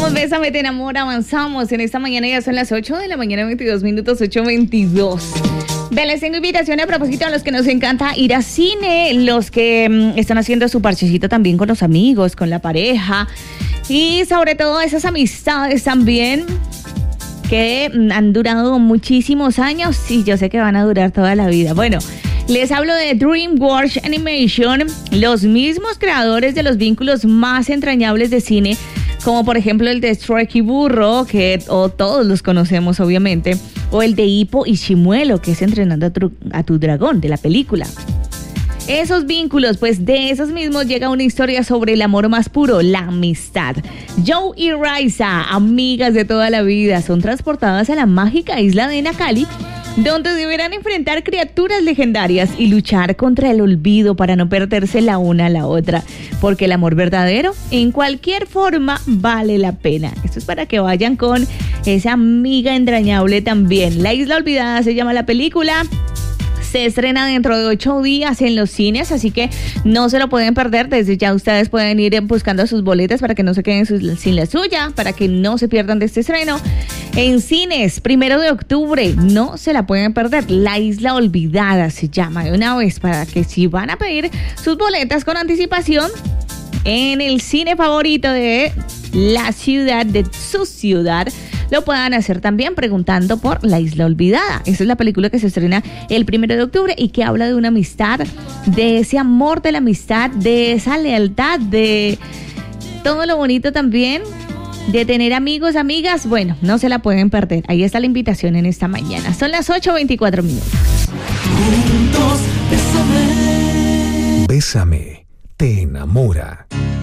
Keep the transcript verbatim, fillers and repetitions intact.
Somos Bésame, te enamora, avanzamos. En esta mañana ya son las ocho de la mañana, veintidós minutos, ocho veintidós. Ve, les tengo invitación a propósito a los que nos encanta ir a cine, los que mm, están haciendo su parchecito también con los amigos, con la pareja y sobre todo esas amistades también que mm, han durado muchísimos años y yo sé que van a durar toda la vida. Bueno, les hablo de DreamWorks Animation, los mismos creadores de los vínculos más entrañables de cine, como por ejemplo el de Shrek y Burro, que o todos los conocemos obviamente, o el de Hippo y Chimuelo, que es Entrenando a tu, a tu dragón, de la película. Esos vínculos, pues de esos mismos llega una historia sobre el amor más puro, la amistad. Joe y Raisa, amigas de toda la vida, son transportadas a la mágica isla de Nakali, donde deberán enfrentar criaturas legendarias y luchar contra el olvido para no perderse la una a la otra, porque el amor verdadero en cualquier forma vale la pena. Esto es para que vayan con esa amiga entrañable también. La Isla Olvidada se llama la película. Se estrena dentro de ocho días en los cines, así que no se lo pueden perder. Desde ya ustedes pueden ir buscando sus boletas para que no se queden sin la suya, para que no se pierdan de este estreno. En cines, primero de octubre, no se la pueden perder. La Isla Olvidada se llama, de una vez, para que si van a pedir sus boletas con anticipación en el cine favorito de la ciudad, de su ciudad, lo puedan hacer también preguntando por La Isla Olvidada. Esa es la película que se estrena el primero de octubre y que habla de una amistad, de ese amor de la amistad, de esa lealtad, de todo lo bonito también, de tener amigos, amigas. Bueno, no se la pueden perder. Ahí está la invitación en esta mañana. Son las ocho veinticuatro minutos. Juntos, bésame. Bésame, te enamora.